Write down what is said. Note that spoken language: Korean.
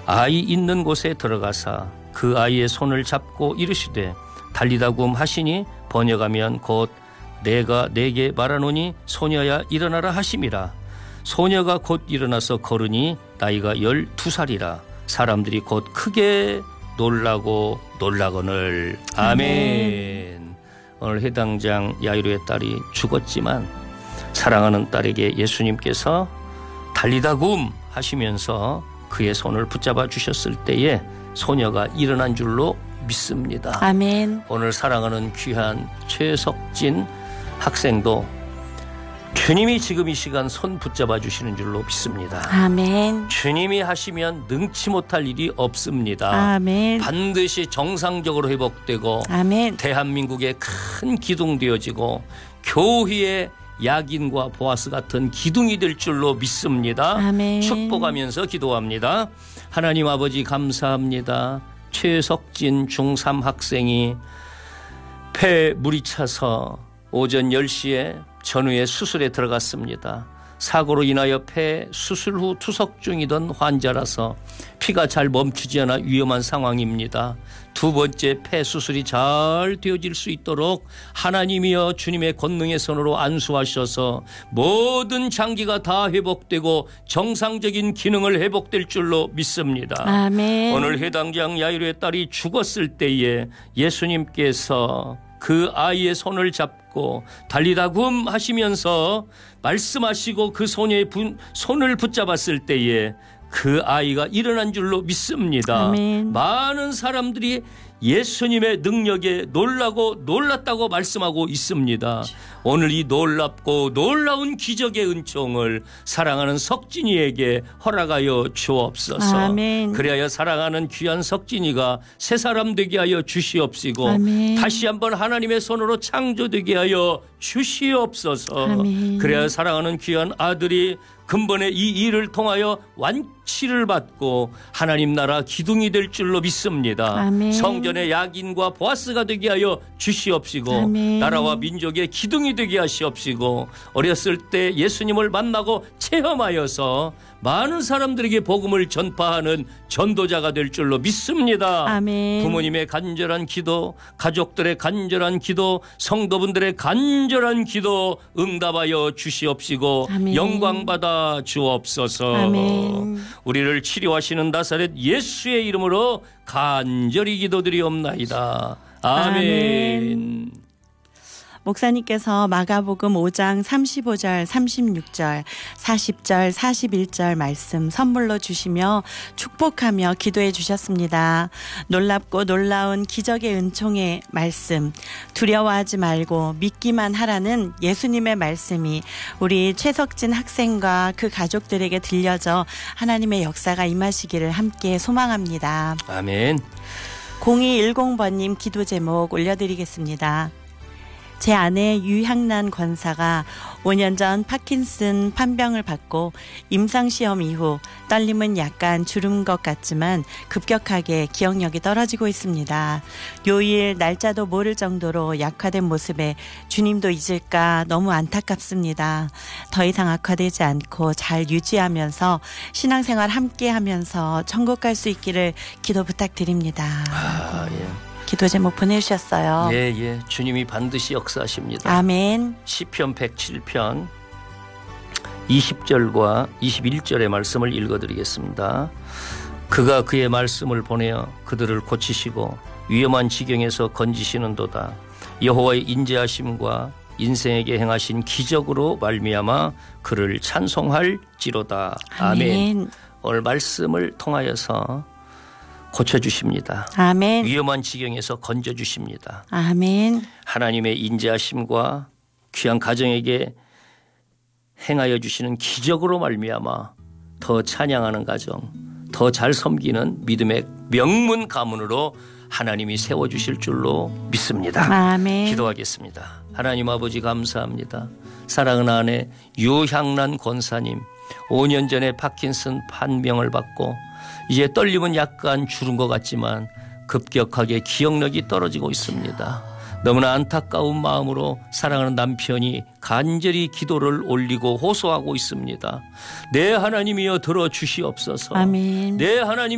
아이 있는 곳에 들어가사 그 아이의 손을 잡고 이르시되 달리다굼 하시니 번역하면 곧 내가 네게 말하노니 소녀야 일어나라 하심이라. 소녀가 곧 일어나서 걸으니 나이가 12살이라. 사람들이 곧 크게 놀라고 놀라거늘. 아멘. 오늘 해당장 야이로의 딸이 죽었지만 사랑하는 딸에게 예수님께서 달리다굼 하시면서 그의 손을 붙잡아 주셨을 때에 소녀가 일어난 줄로 믿습니다. 아멘. 오늘 사랑하는 귀한 최석진 학생도 주님이 지금 이 시간 손 붙잡아 주시는 줄로 믿습니다. 아멘. 주님이 하시면 능치 못할 일이 없습니다. 아멘. 반드시 정상적으로 회복되고 아멘. 대한민국에 큰 기둥 되어지고 교회의 야긴과 보아스 같은 기둥이 될 줄로 믿습니다. 아멘. 축복하면서 기도합니다. 하나님 아버지 감사합니다. 최석진 중3 학생이 폐에 물이 차서 오전 10시에 전후에 수술에 들어갔습니다. 사고로 인하여 폐 수술 후 투석 중이던 환자라서 피가 잘 멈추지 않아 위험한 상황입니다. 두 번째 폐 수술이 잘 되어질 수 있도록 하나님이여 주님의 권능의 손으로 안수하셔서 모든 장기가 다 회복되고 정상적인 기능을 회복될 줄로 믿습니다. 아멘. 오늘 해당장 야이로의 딸이 죽었을 때에 예수님께서 그 아이의 손을 잡고 달리다굼 하시면서 말씀하시고 그 소녀의 손을 붙잡았을 때에 그 아이가 일어난 줄로 믿습니다. 아멘. 많은 사람들이 예수님의 능력에 놀라고 놀랐다고 말씀하고 있습니다. 오늘 이 놀랍고 놀라운 기적의 은총을 사랑하는 석진이에게 허락하여 주옵소서. 아멘. 그리하여 사랑하는 귀한 석진이가 새 사람 되게 하여 주시옵시고 아멘. 다시 한번 하나님의 손으로 창조되게 하여 주시옵소서. 아멘. 그래야 사랑하는 귀한 아들이 근본에 이 일을 통하여 완치를 받고 하나님 나라 기둥이 될 줄로 믿습니다. 아멘. 성전의 야긴과 보아스가 되게 하여 주시옵시고 아멘. 나라와 민족의 기둥이 되게 하시옵시고 어렸을 때 예수님을 만나고 체험하여서 많은 사람들에게 복음을 전파하는 전도자가 될 줄로 믿습니다. 아멘. 부모님의 간절한 기도, 가족들의 간절한 기도, 성도분들의 간절한 기도 응답하여 주시옵시고 아멘. 영광받아 주옵소서. 아멘. 우리를 치료하시는 나사렛 예수의 이름으로 간절히 기도드리옵나이다. 아멘. 목사님께서 마가복음 5장 35절, 36절, 40절, 41절 말씀 선물로 주시며 축복하며 기도해 주셨습니다. 놀랍고 놀라운 기적의 은총의 말씀, 두려워하지 말고 믿기만 하라는 예수님의 말씀이 우리 최석진 학생과 그 가족들에게 들려져 하나님의 역사가 임하시기를 함께 소망합니다. 아멘. 0210번님 기도 제목 올려드리겠습니다. 제 아내 유향란 권사가 5년 전 파킨슨 판병을 받고 임상시험 이후 떨림은 약간 줄은 것 같지만 급격하게 기억력이 떨어지고 있습니다. 요일 날짜도 모를 정도로 약화된 모습에 주님도 잊을까 너무 안타깝습니다. 더 이상 악화되지 않고 잘 유지하면서 신앙생활 함께하면서 천국 갈 수 있기를 기도 부탁드립니다. 예. 기도 제목 보내주셨어요. 예. 주님이 반드시 역사하십니다. 아멘. 시편 107편 20절과 21절의 말씀을 읽어드리겠습니다. 그가 그의 말씀을 보내어 그들을 고치시고 위험한 지경에서 건지시는도다. 여호와의 인자하심과 인생에게 행하신 기적으로 말미암아 그를 찬송할지로다. 아멘. 오늘 말씀을 통하여서 고쳐주십니다. 아멘. 위험한 지경에서 건져주십니다. 아멘. 하나님의 인자하심과 귀한 가정에게 행하여 주시는 기적으로 말미암아 더 찬양하는 가정, 더 잘 섬기는 믿음의 명문 가문으로 하나님이 세워주실 줄로 믿습니다. 아멘. 기도하겠습니다. 하나님 아버지 감사합니다. 사랑하는 아내 유향란 권사님 5년 전에 파킨슨 판명을 받고 이제 떨림은 약간 줄은 것 같지만 급격하게 기억력이 떨어지고 있습니다. 너무나 안타까운 마음으로 사랑하는 남편이 간절히 기도를 올리고 호소하고 있습니다. 내 하나님이여 들어주시옵소서. 아멘. 내 하나님